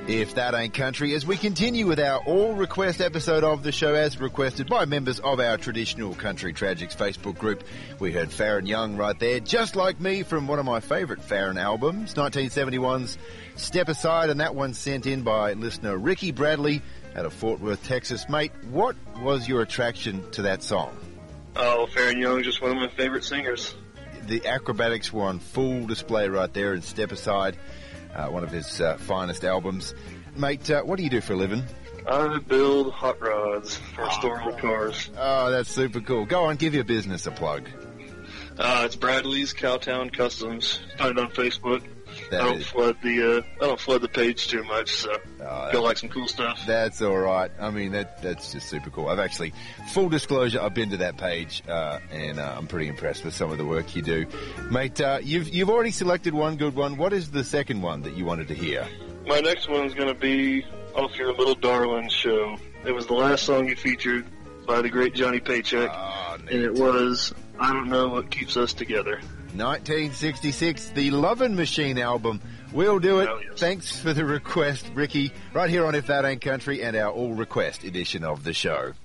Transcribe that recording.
If That Ain't Country, as we continue with our all-request episode of the show as requested by members of our Traditional Country Tragics Facebook group. We heard Farron Young right there, Just Like Me, from one of my favourite Farron albums, 1971's Step Aside, and that one sent in by listener Ricky Bradley out of Fort Worth, Texas. Mate, what was your attraction to that song? Oh, Farron Young is just one of my favourite singers. The acrobatics were on full display right there in Step Aside. One of his finest albums. Mate, what do you do for a living? I build hot rods for storeable cars. Oh, that's super cool. Go on, give your business a plug. It's Bradley's Cowtown Customs. Find it on Facebook. I don't flood the page too much, so go like some cool stuff. That's all right. I mean, that's just super cool. I've actually, full disclosure, I've been to that page, and I'm pretty impressed with some of the work you do, mate. You've already selected one good one. What is the second one that you wanted to hear? My next one's going to be off your Little Darlin' show. It was the last song you featured by the great Johnny Paycheck, and it was I Don't Know What Keeps Us Together. 1966, the Lovin' Machine album. We'll do it. Yes. Thanks for the request, Ricky. Right here on If That Ain't Country and our all-request edition of the show.